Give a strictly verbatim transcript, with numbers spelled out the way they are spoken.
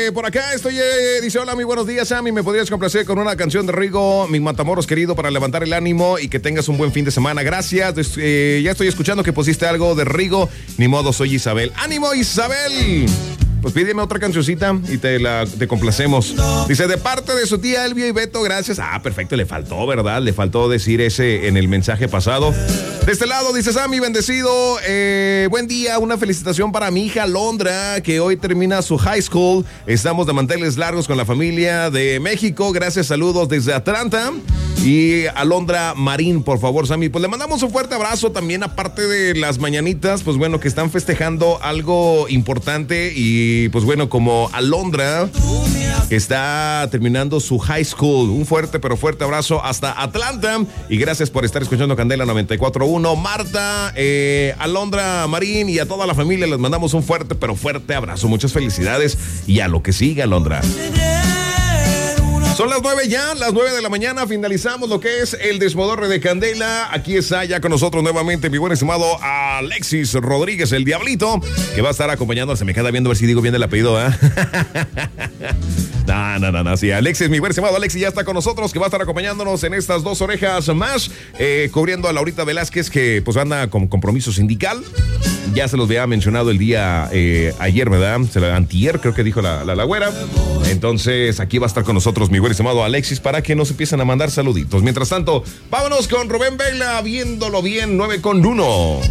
Eh, por acá estoy, eh, dice, hola, muy buenos días, Sammy, ¿me podrías complacer con una canción de Rigo, mi Matamoros querido, para levantar el ánimo y que tengas un buen fin de semana? Gracias, eh, ya estoy escuchando que pusiste algo de Rigo, ni modo, soy Isabel. ¡Ánimo, Isabel! Pues pídeme otra cancioncita y te la te complacemos. Dice, de parte de su tía Elvia y Beto, gracias. Ah, perfecto, le faltó, ¿verdad? Le faltó decir ese en el mensaje pasado. De este lado, dice Sammy, bendecido. Eh, buen día, una felicitación para mi hija Alondra, que hoy termina su high school. Estamos de manteles largos con la familia de México. Gracias, saludos desde Atlanta. Y Alondra Marín, por favor, Sammy. Pues le mandamos un fuerte abrazo también, aparte de las mañanitas, pues bueno, que están festejando algo importante. Y pues bueno, como Alondra, que está terminando su high school. Un fuerte, pero fuerte abrazo hasta Atlanta. Y gracias por estar escuchando Candela noventa y cuatro punto uno. Marta, eh, Alondra Marín y a toda la familia les mandamos un fuerte, pero fuerte abrazo. Muchas felicidades y a lo que siga, Alondra. Son las nueve ya, las nueve de la mañana, finalizamos lo que es el desmodorre de Candela. Aquí está ya con nosotros nuevamente mi buen estimado Alexis Rodríguez, el Diablito, que va a estar acompañándonos. Se me queda viendo a ver si digo bien el apellido, ¿eh? No, no, no, no, sí, Alexis, mi buen estimado Alexis ya está con nosotros, que va a estar acompañándonos en estas dos orejas más, eh, cubriendo a Laurita Velázquez, que pues anda con compromiso sindical. Ya se los había mencionado el día eh, ayer, ¿verdad? Se la, antier, creo que dijo la, la lagüera. Entonces, aquí va a estar con nosotros mi buen estimado Alexis para que nos empiecen a mandar saluditos. Mientras tanto, vámonos con Rubén Vela, viéndolo bien, nueve con uno.